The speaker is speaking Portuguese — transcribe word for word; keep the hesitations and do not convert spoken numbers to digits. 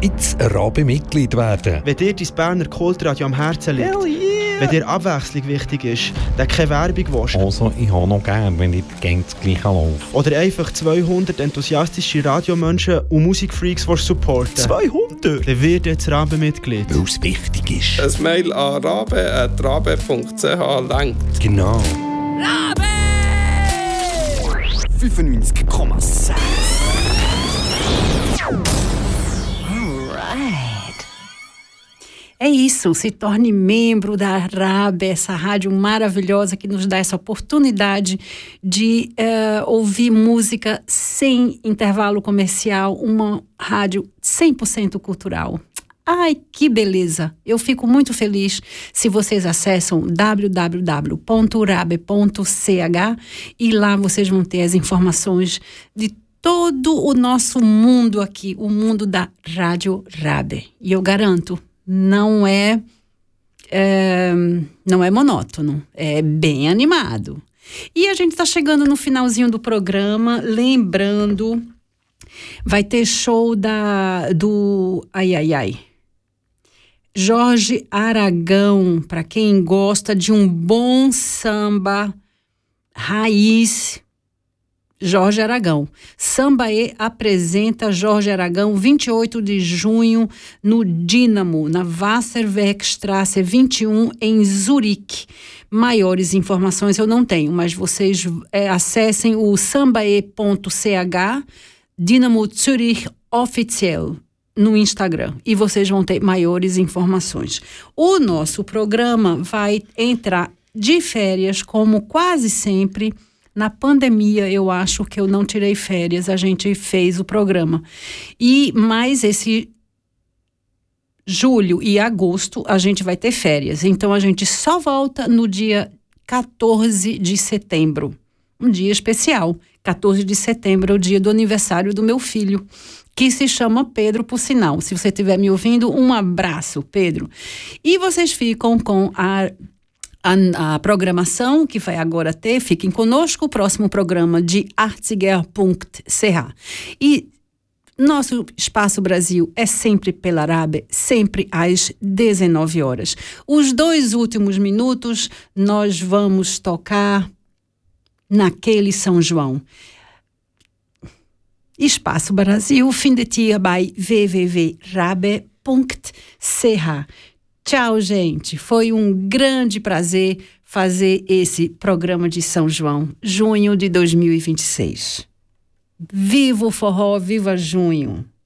jetzt Rabe-Mitglied werden. Wenn dir dein Berner Kultradio am Herzen liegt, Hell yeah. wenn dir Abwechslung wichtig ist, dann keine Werbung willst, Also, ich habe noch gern, wenn ich gäng das Gleiche laufe. oder einfach zweihundert enthusiastische Radiomenschen und Musikfreaks willst supporten, zweihundert? dann wird jetzt Rabe-Mitglied. Weil es wichtig ist. Ein Mail an rabe at rabe punkt c h lenkt. Genau. fünfundneunzig Komma sechs. É isso, se torne membro da Rabe, essa rádio maravilhosa que nos dá essa oportunidade de uh, ouvir música sem intervalo comercial, uma rádio cem por cento cultural. Ai, que beleza! Eu fico muito feliz se vocês acessam w w w ponto rabe ponto c h e lá vocês vão ter as informações de todo o nosso mundo aqui, o mundo da Rádio Rabe. E eu garanto, não é, é, não é monótono, é bem animado. E a gente está chegando no finalzinho do programa, lembrando, vai ter show da, do... Ai, ai, ai. Jorge Aragão, para quem gosta de um bom samba raiz, Jorge Aragão. Sambaê apresenta Jorge Aragão, vinte e oito de junho, no Dínamo, na Wasserwerkstraße vinte e um, em Zurique. Maiores informações eu não tenho, mas vocês é, acessem o sambaê ponto c h, Dínamo Zürich Official, no Instagram, e vocês vão ter maiores informações. O nosso programa vai entrar de férias, como quase sempre. Na pandemia, eu acho que eu não tirei férias, a gente fez o programa. E mais esse julho e agosto, a gente vai ter férias. Então, a gente só volta no dia quatorze de setembro. Um dia especial. quatorze de setembro é o dia do aniversário do meu filho, que se chama Pedro, por sinal. Se você estiver me ouvindo, um abraço, Pedro. E vocês ficam com a, a, a programação que vai agora ter. Fiquem conosco, o próximo programa de artsiger ponto c h. E nosso Espaço Brasil é sempre pela Rabe, sempre às dezenove horas. Os dois últimos minutos nós vamos tocar naquele São João. Espaço Brasil, fim de dia by w w w ponto rabe ponto c h. Tchau, gente. Foi um grande prazer fazer esse programa de São João, junho de dois mil e vinte e seis. Viva o forró, viva junho!